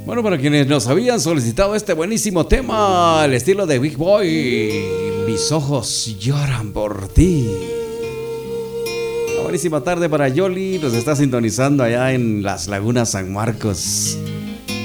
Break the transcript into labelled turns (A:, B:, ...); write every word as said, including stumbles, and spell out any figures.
A: Bueno, para quienes nos habían solicitado este buenísimo tema, al estilo de Big Boy, mis ojos lloran por ti. Una buenísima tarde para Yoli, nos está sintonizando allá en Las Lagunas San Marcos.